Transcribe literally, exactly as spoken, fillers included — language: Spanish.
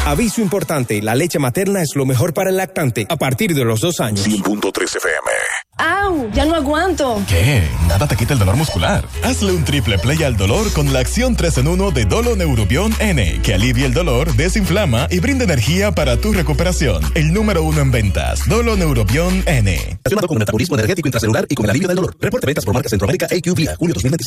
Aviso importante, la leche materna es lo mejor para el lactante a partir de los dos años. cien punto tres F M. ¡Au! Ya no aguanto. ¿Qué? Nada te quita el dolor muscular. Hazle un triple play al dolor con la acción tres en uno de Dolo Neurobion N, que alivia el dolor, desinflama y brinda energía para tu recuperación. El número uno en ventas, Dolo Neurobion N. Relacionado con el metabolismo energético intracelular y con el alivio del dolor. Reporte ventas por marca Centroamérica A Q Vía, julio dos mil veinticinco.